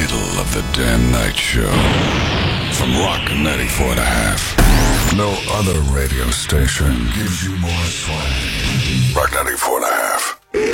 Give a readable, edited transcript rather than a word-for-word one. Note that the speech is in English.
middle of the damn night show. From Rock 94.5. No other radio station gives you more swag. Rock 94.5.